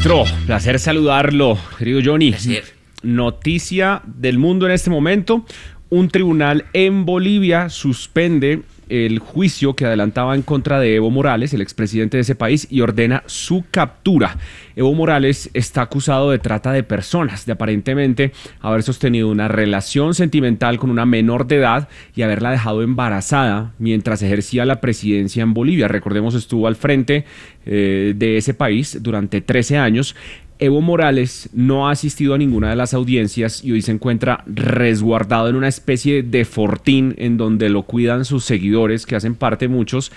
Ministro, placer saludarlo, querido Johnny. Placer. Noticia del mundo en este momento. Un tribunal en Bolivia suspende el juicio que adelantaba en contra de Evo Morales, el expresidente de ese país, y ordena su captura. Evo Morales está acusado de trata de personas, de aparentemente haber sostenido una relación sentimental con una menor de edad y haberla dejado embarazada mientras ejercía la presidencia en Bolivia. Recordemos, estuvo al frente de ese país durante 13 años. Evo Morales no ha asistido a ninguna de las audiencias y hoy se encuentra resguardado en una especie de fortín en donde lo cuidan sus seguidores, que hacen parte muchos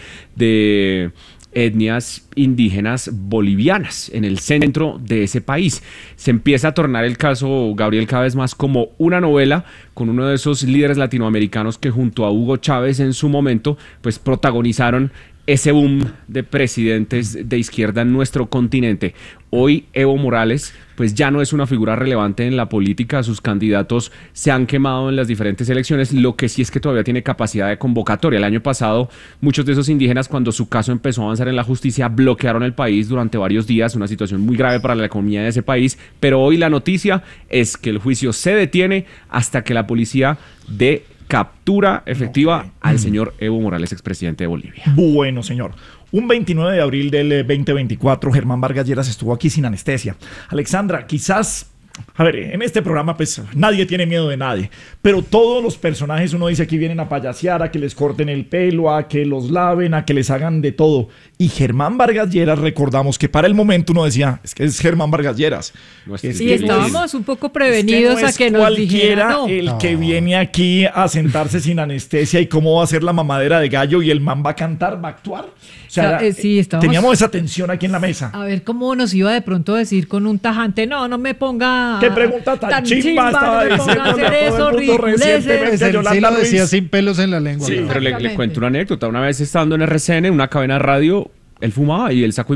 de etnias indígenas bolivianas en el centro de ese país. Se empieza a tornar el caso, Gabriel, cada vez más como una novela con uno de esos líderes latinoamericanos que junto a Hugo Chávez en su momento pues protagonizaron ese boom de presidentes de izquierda en nuestro continente. Hoy Evo Morales pues ya no es una figura relevante en la política, sus candidatos se han quemado en las diferentes elecciones, lo que sí es que todavía tiene capacidad de convocatoria. El año pasado muchos de esos indígenas, cuando su caso empezó a avanzar en la justicia, bloquearon el país durante varios días, una situación muy grave para la economía de ese país, pero hoy la noticia es que el juicio se detiene hasta que la policía dé captura efectiva al señor Evo Morales, expresidente de Bolivia. Bueno, señor. Un 29 de abril del 2024, Germán Vargas Lleras estuvo aquí sin anestesia. Alexandra, quizás, a ver, en este programa pues nadie tiene miedo de nadie, pero todos los personajes uno dice aquí vienen a payasear, a que les corten el pelo, a que los laven, a que les hagan de todo. Y Germán Vargas Lleras, recordamos que para el momento uno decía, es que es Germán Vargas Lleras. Y estábamos un poco prevenidos a que nos dijeran no. El que viene aquí a sentarse sin anestesia y cómo va a ser la mamadera de gallo y el man va a cantar, va a actuar. O sea, sí, teníamos esa tensión aquí en la mesa. A ver cómo nos iba de pronto a decir con un tajante, no me ponga... ¿Qué pregunta tan chimba estaba no me ponga a hacer eso, ridiculeces? Sí lo decía sin pelos en la lengua. Sí, pero le cuento una anécdota. Una vez estando en RCN, una cadena de radio, él fumaba y él sacó